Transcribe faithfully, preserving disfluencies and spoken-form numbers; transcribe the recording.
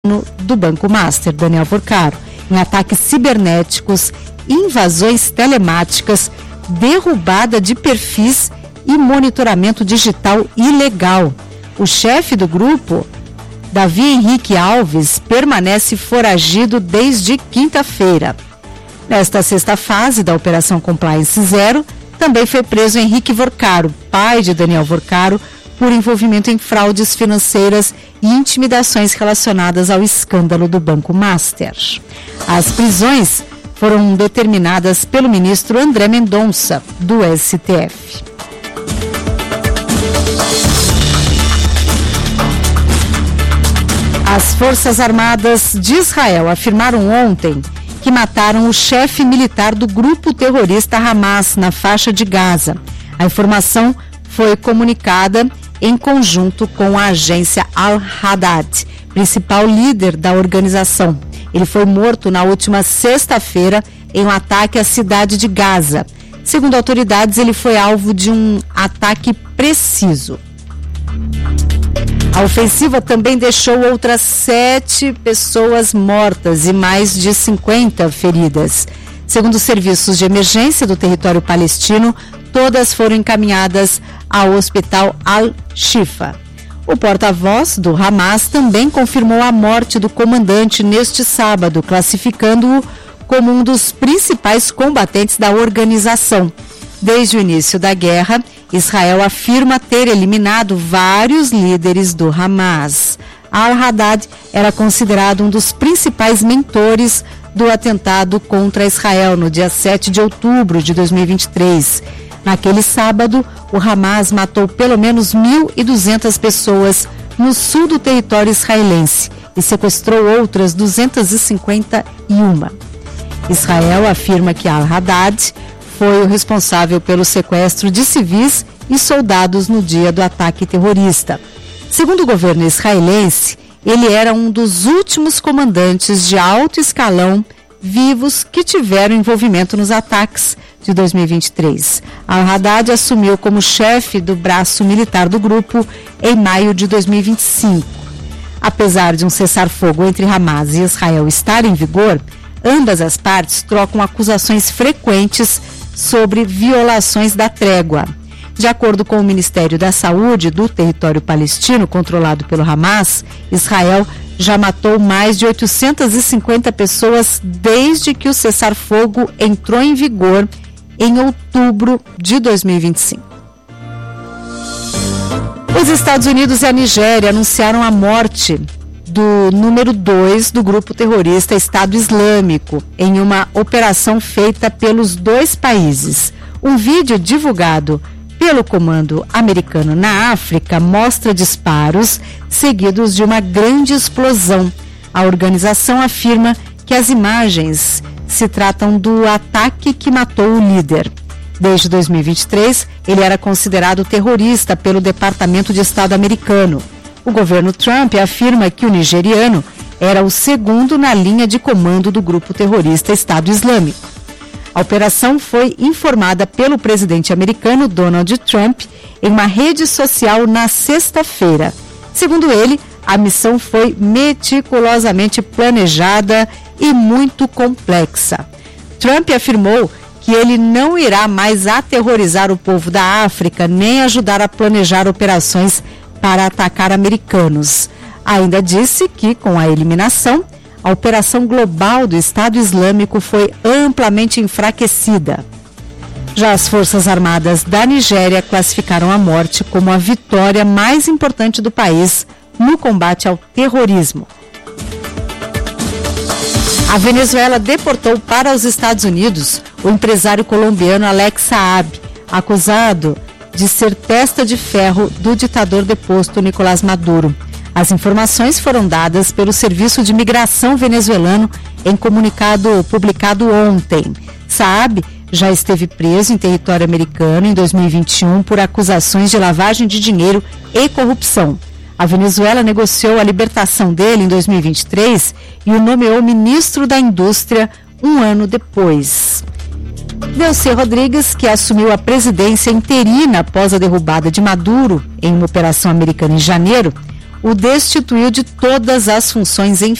do Banco Master, Daniel Porcaro, em ataques cibernéticos, invasões telemáticas, derrubada de perfis e monitoramento digital ilegal. O chefe do grupo, Davi Henrique Alves, permanece foragido desde quinta-feira. Nesta sexta fase da Operação Compliance Zero, também foi preso Henrique Porcaro, pai de Daniel Porcaro, por envolvimento em fraudes financeiras e intimidações relacionadas ao escândalo do Banco Master. As prisões foram determinadas pelo ministro André Mendonça, do S T F. As Forças Armadas de Israel afirmaram ontem que mataram o chefe militar do grupo terrorista Hamas na faixa de Gaza. A informação foi comunicada em conjunto com a agência Al-Haddad, principal líder da organização. Ele foi morto na última sexta-feira em um ataque à cidade de Gaza. Segundo autoridades, ele foi alvo de um ataque preciso. A ofensiva também deixou outras sete pessoas mortas e mais de cinquenta feridas. Segundo os serviços de emergência do território palestino, todas foram encaminhadas ao hospital Al-Shifa. O porta-voz do Hamas também confirmou a morte do comandante neste sábado, classificando-o como um dos principais combatentes da organização. Desde o início da guerra, Israel afirma ter eliminado vários líderes do Hamas. Al-Haddad era considerado um dos principais mentores do atentado contra Israel no dia sete de outubro de dois mil e vinte e três. Naquele sábado, o Hamas matou pelo menos mil e duzentas pessoas no sul do território israelense e sequestrou outras duzentas e cinquenta e uma. Israel afirma que Al-Haddad foi o responsável pelo sequestro de civis e soldados no dia do ataque terrorista. Segundo o governo israelense, ele era um dos últimos comandantes de alto escalão vivos que tiveram envolvimento nos ataques de dois mil e vinte e três. Al-Haddad assumiu como chefe do braço militar do grupo em maio de dois mil e vinte e cinco. Apesar de um cessar-fogo entre Hamas e Israel estar em vigor, ambas as partes trocam acusações frequentes sobre violações da trégua. De acordo com o Ministério da Saúde do território palestino controlado pelo Hamas, Israel já matou mais de oitocentas e cinquenta pessoas desde que o cessar-fogo entrou em vigor em outubro de dois mil e vinte e cinco. Os Estados Unidos e a Nigéria anunciaram a morte do número dois do grupo terrorista Estado Islâmico em uma operação feita pelos dois países. Um vídeo divulgado pelo Comando Americano na África mostra disparos seguidos de uma grande explosão. A organização afirma que as imagens se tratam do ataque que matou o líder. Desde dois mil e vinte e três, ele era considerado terrorista pelo Departamento de Estado americano. O governo Trump afirma que o nigeriano era o segundo na linha de comando do grupo terrorista Estado Islâmico. A operação foi informada pelo presidente americano Donald Trump em uma rede social na sexta-feira. Segundo ele, a missão foi meticulosamente planejada e muito complexa. Trump afirmou que ele não irá mais aterrorizar o povo da África nem ajudar a planejar operações para atacar americanos. Ainda disse que, com a eliminação, a operação global do Estado Islâmico foi amplamente enfraquecida. Já as Forças Armadas da Nigéria classificaram a morte como a vitória mais importante do país no combate ao terrorismo. A Venezuela deportou para os Estados Unidos o empresário colombiano Alex Saab, acusado de ser testa de ferro do ditador deposto Nicolás Maduro. As informações foram dadas pelo Serviço de Migração venezuelano em comunicado publicado ontem. Saab já esteve preso em território americano em dois mil e vinte e um por acusações de lavagem de dinheiro e corrupção. A Venezuela negociou a libertação dele em dois mil e vinte e três e o nomeou ministro da Indústria um ano depois. Delcy Rodrigues, que assumiu a presidência interina após a derrubada de Maduro em uma operação americana em janeiro, o destituiu de todas as funções em